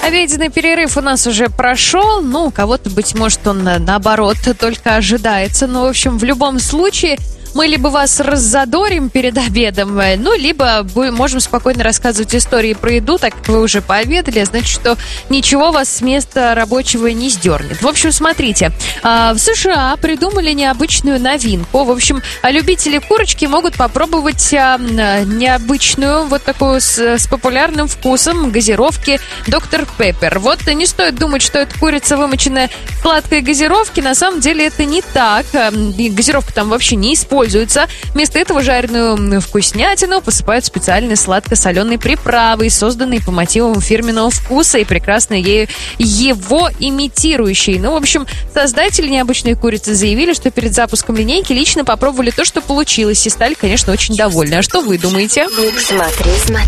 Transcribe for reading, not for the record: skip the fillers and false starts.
Обеденный перерыв у нас уже прошел. Ну, у кого-то, быть может, он наоборот только ожидается. Но, в общем, в любом случае, мы либо вас раззадорим перед обедом, ну, либо можем спокойно рассказывать истории про еду, так как вы уже пообедали, значит, что ничего вас с места рабочего не сдернет. В общем, смотрите, в США придумали необычную новинку. В общем, любители курочки могут попробовать необычную, вот такую с популярным вкусом газировки Доктор Пеппер. Вот не стоит думать, что это курица, вымоченная в сладкой газировке. На самом деле это не так. Газировка там вообще не используется. Вместо этого жареную вкуснятину посыпают специальной сладко-соленой приправой, созданной по мотивам фирменного вкуса и прекрасно его имитирующей. Ну, в общем, создатели необычной курицы заявили, что перед запуском линейки лично попробовали то, что получилось, и стали, конечно, очень довольны. А что вы думаете? Смотри.